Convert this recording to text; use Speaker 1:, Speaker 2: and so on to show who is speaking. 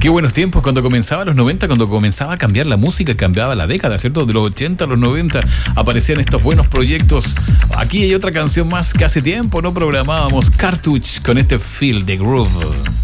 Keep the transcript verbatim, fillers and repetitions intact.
Speaker 1: Qué buenos tiempos cuando comenzaba los noventa, cuando comenzaba a cambiar la música, cambiaba la década, ¿cierto? De los ochenta a los noventa aparecían estos buenos proyectos. Aquí hay otra canción más que hace tiempo no programábamos, Cartouche, con este feel de groove.